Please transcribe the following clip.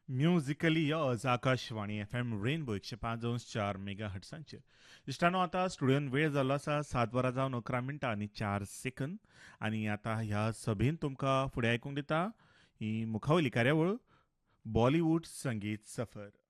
Musically yaws Akashvani F M rainbow 105.4 mega हट्सांचेर. इश्टानो आतां स्टुडियोन वेळ जाल्लो आसा 7:11 आनी 4 सेकंद. आनी आतां ह्या सभेन तुमकां फुडें आयकूंक दिता ही मुखावयली कार्यावळ बॉलिवूड संगीत सफर.